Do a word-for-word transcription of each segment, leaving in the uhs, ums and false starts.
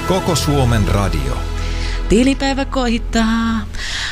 Koko Suomen radio. Tilipäivä koittaa,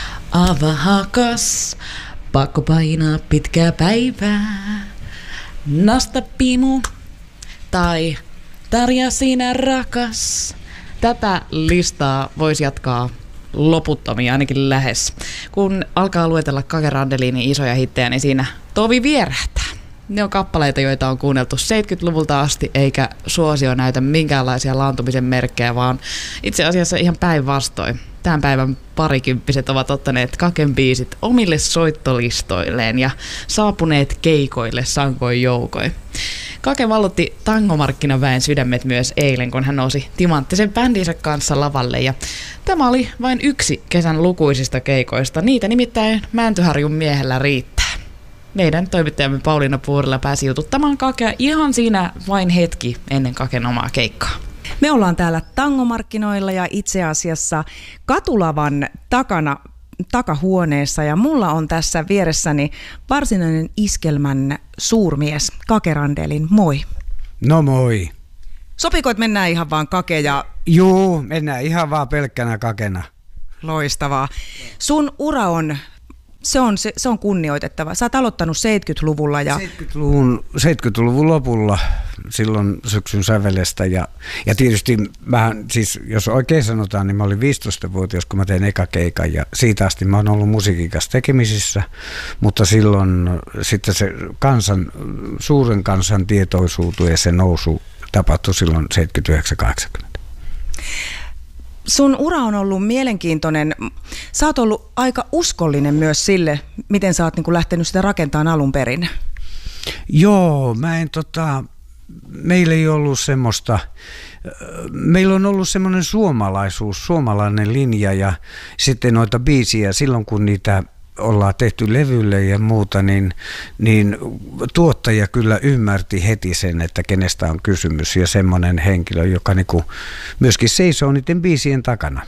avahakas, pakko painaa pitkää päivää. Nasta pimu tai Tarja sinä rakas. Tätä listaa voisi jatkaa loputtomia, ainakin lähes. Kun alkaa luetella Kake Randelinin isoja hittejä, niin siinä tovi vierähtää. Ne on kappaleita, joita on kuunneltu seitsemänkymmentäluvulta asti, eikä suosio näytä minkäänlaisia laantumisen merkkejä, vaan itse asiassa ihan päinvastoin. Tämän päivän parikymppiset ovat ottaneet Kaken biisit omille soittolistoilleen ja saapuneet keikoille sankoin joukoin. Kake vallotti tangomarkkinaväen sydämet myös eilen, kun hän nousi timanttisen bändinsä kanssa lavalle. Ja tämä oli vain yksi kesän lukuisista keikoista. Niitä nimittäin Mäntyharjun miehellä riittää. Meidän toimittajamme Pauliina Puurila pääsi jututtamaan Kakea ihan siinä vain hetki ennen Kaken omaa keikkaa. Me ollaan täällä tangomarkkinoilla ja itse asiassa katulavan takana, takahuoneessa ja mulla on tässä vieressäni varsinainen iskelmän suurmies Kake Randelin. Moi. No moi. Sopiko, että mennään ihan vaan Kake ja... Juu, mennään ihan vaan pelkkänä Kakena. Loistavaa. Sun ura on... Se on, se, se on kunnioitettava. Sä oot aloittanut seitsemänkymmentäluvulla. Ja... seitsemänkymmentäluvun, seitsemänkymmentäluvun lopulla, silloin syksyn sävelestä. Ja, ja tietysti, mä, siis, jos oikein sanotaan, niin mä olin viisitoistavuotias, kun mä tein eka keikan. Ja siitä asti mä oon ollut musiikin kanssa tekemisissä. Mutta silloin sitten se kansan, suuren kansan tietoisuutu ja se nousu tapahtui silloin seitsemänkymmentäyhdeksän kahdeksankymmentä. Sun ura on ollut mielenkiintoinen. Sä oot ollut aika uskollinen myös sille, miten sä oot niin kuin lähtenyt sitä rakentamaan alun perin. Joo, mä en tota, meillä ei ollut semmoista, meillä on ollut semmoinen suomalaisuus, suomalainen linja ja sitten noita biisiä silloin kun niitä ollaan tehty levylle ja muuta, niin, niin tuottaja kyllä ymmärti heti sen, että kenestä on kysymys ja semmoinen henkilö, joka niinku myöskin seisoo niiden biisien takana.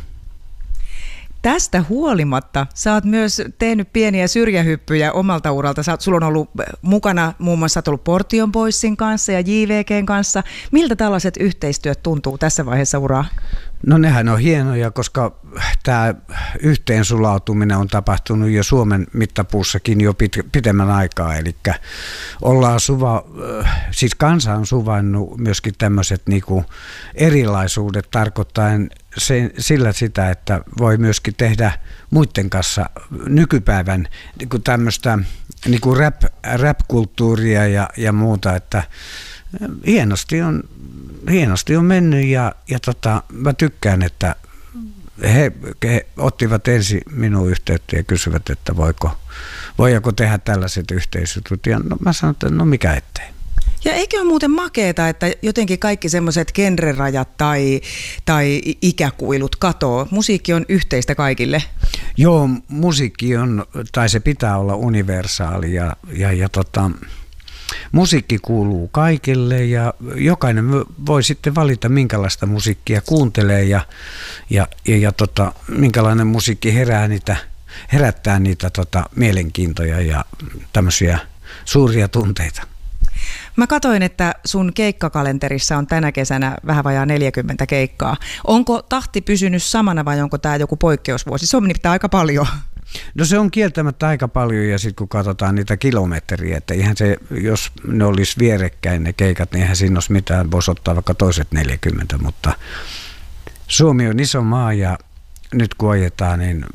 Tästä huolimatta sä oot myös tehnyt pieniä syrjähyppyjä omalta uralta. Sä oot, sulla on ollut mukana muun muassa, sä oot ollut Portion Boysin kanssa ja J V G:n kanssa. Miltä tällaiset yhteistyöt tuntuu tässä vaiheessa uraa? No nehän on hienoja, koska tämä yhteensulautuminen on tapahtunut jo Suomen mittapuussakin jo pit, pitemmän aikaa. Eli ollaan suva, siis kansa on suvainnut myöskin tämmöiset niinku erilaisuudet tarkoittaen se, sillä sitä, että voi myöskin tehdä muiden kanssa nykypäivän niinku tämmöistä niinku rap, rap-kulttuuria ja, ja muuta, että hienosti on, hienosti on mennyt ja, ja tota, mä tykkään, että he, he ottivat ensin minun yhteyttä ja kysyvät, että voiko, voiko tehdä tällaiset yhteisöt. Ja no, mä sanoin, että no mikä ettei. Ja eikö ole muuten makeeta, että jotenkin kaikki semmoiset genrerajat tai, tai ikäkuilut katoo? Musiikki on yhteistä kaikille. Joo, musiikki on, tai se pitää olla universaali ja, ja, ja tota, musiikki kuuluu kaikille ja jokainen voi sitten valita, minkälaista musiikkia kuuntelee ja, ja, ja, ja tota, minkälainen musiikki herää niitä, herättää niitä tota, mielenkiintoja ja tämmöisiä suuria tunteita. Mä katsoin, että sun keikkakalenterissa on tänä kesänä vähän vajaa neljäkymmentä keikkaa. Onko tahti pysynyt samana vai onko tämä joku poikkeusvuosi? Se on nimittäin aika paljon. No se on kieltämättä aika paljon ja sitten kun katsotaan niitä kilometriä, että ihan se, jos ne olisi vierekkäin ne keikat, niin eihän siinä olisi mitään, voisi ottaa vaikka toiset neljäkymmentä, mutta Suomi on iso maa ja nyt kun ajetaan, niin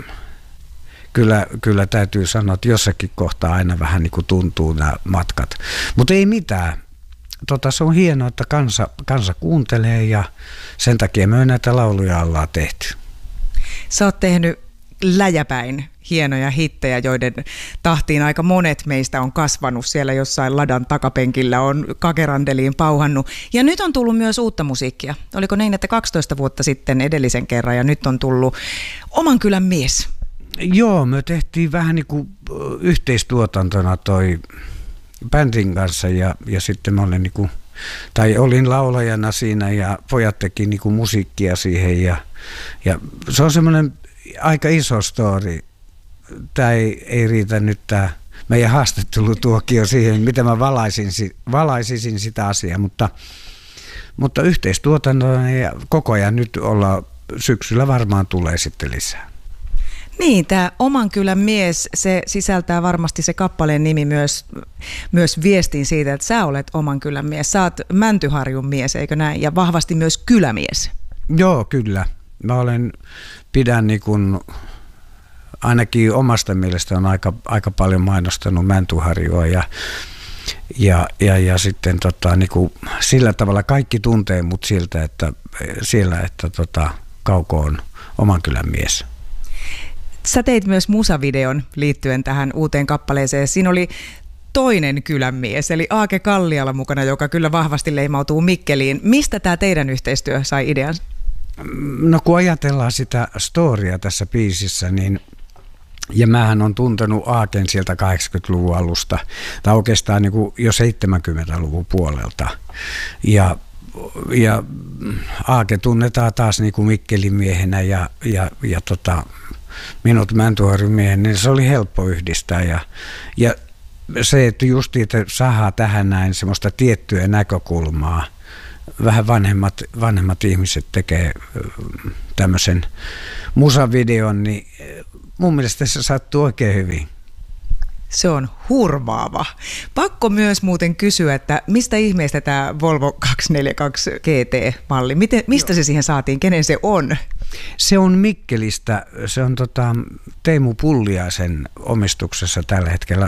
kyllä, kyllä täytyy sanoa, että jossakin kohtaa aina vähän niin kuin tuntuu nämä matkat, mutta ei mitään. Tota, se on hienoa, että kansa, kansa kuuntelee ja sen takia me näitä lauluja ollaan tehty. Sä oot tehnyt läjäpäin hienoja hittejä, joiden tahtiin aika monet meistä on kasvanut. Siellä jossain ladan takapenkillä on Kake Randeliin pauhannut. Ja nyt on tullut myös uutta musiikkia. Oliko niin, että kaksitoista vuotta sitten edellisen kerran ja nyt on tullut Oman kylän mies? Joo, me tehtiin vähän niin kuin yhteistuotantona toi bändin kanssa ja, ja sitten mä olin niin kuin, tai olin laulajana siinä ja pojat teki niin kuin musiikkia siihen ja, ja se on semmoinen aika iso story. Tämä ei, ei riitä nyt tämä meidän haastattelutuokio siihen, miten mä valaisin, valaisisin sitä asiaa, mutta mutta yhteistuotantoa ja koko ajan nyt ollaan, syksyllä varmaan tulee sitten lisää. Niin, tämä Oman kylän mies, se sisältää varmasti se kappaleen nimi myös, myös viestin siitä, että sä olet Oman kylän mies. Sä oot Mäntyharjun mies, eikö näin? Ja vahvasti myös kylämies. Joo, kyllä. Mä olen, pidän niin kuin, ainakin omasta mielestä on aika, aika paljon mainostanut Mäntyharjua ja Ja, ja, ja sitten tota, niin kuin sillä tavalla kaikki tuntee mut siltä, että siellä, että tota, Kauko on Oman kylän mies. Sä teit myös musavideon liittyen tähän uuteen kappaleeseen. Siinä oli toinen kylän mies, eli Aake Kalliala mukana, joka kyllä vahvasti leimautuu Mikkeliin. Mistä tämä teidän yhteistyö sai idean? No kun ajatellaan sitä storia tässä biisissä, niin ja mähän on tuntenut Aaken sieltä kahdeksankymmentäluvun alusta, tai oikeastaan niin kuin jo seitsemänkymmentäluvun puolelta. Ja, ja Aake tunnetaan taas niin kuin Mikkelin miehenä ja, ja, ja tota, minut Mäntyharjun miehen, niin se oli helppo yhdistää. Ja, ja se, että just että saadaan tähän näin semmoista tiettyä näkökulmaa, vähän vanhemmat, vanhemmat ihmiset tekee tämmöisen musavideon, niin mun mielestä se sattuu oikein hyvin. Se on hurmaava. Pakko myös muuten kysyä, että mistä ihmeestä tämä Volvo kaksisataaneljäkymmentäkaksi G T-malli, Miten, mistä se siihen saatiin, kenen se on? Se on Mikkelistä, se on tota Teemu Pulliaisen omistuksessa tällä hetkellä.